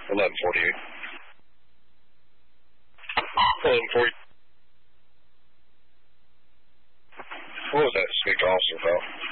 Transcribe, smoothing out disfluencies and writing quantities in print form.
1148. 1140. What was that? Speak to officer, pal.